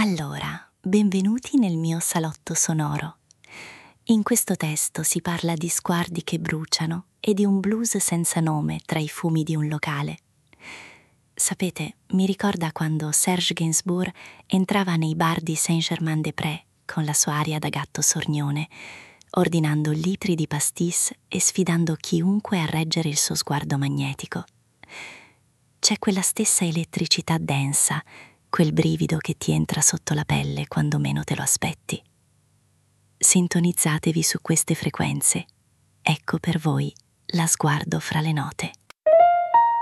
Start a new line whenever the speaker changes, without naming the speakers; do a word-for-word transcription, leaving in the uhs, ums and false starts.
Allora, benvenuti nel mio salotto sonoro. In questo testo si parla di sguardi che bruciano e di un blues senza nome tra i fumi di un locale. Sapete, mi ricorda quando Serge Gainsbourg entrava nei bar di Saint-Germain-des-Prés con la sua aria da gatto sornione, ordinando litri di pastis e sfidando chiunque a reggere il suo sguardo magnetico. C'è quella stessa elettricità densa, quel brivido che ti entra sotto la pelle quando meno te lo aspetti. Sintonizzatevi su queste frequenze. Ecco per voi la Sguardo fra le note.